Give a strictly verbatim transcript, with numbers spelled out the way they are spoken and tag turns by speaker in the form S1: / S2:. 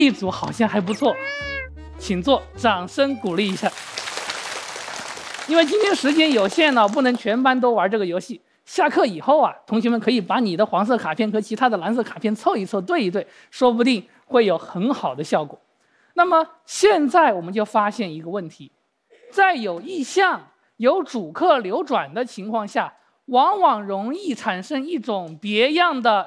S1: 一组好像还不错，请坐，掌声鼓励一下。因为今天时间有限呢，不能全班都玩这个游戏。下课以后啊，同学们可以把你的黄色卡片和其他的蓝色卡片凑一凑、对一对，说不定会有很好的效果。那么现在我们就发现一个问题，在有意向、有主客流转的情况下，往往容易产生一种别样的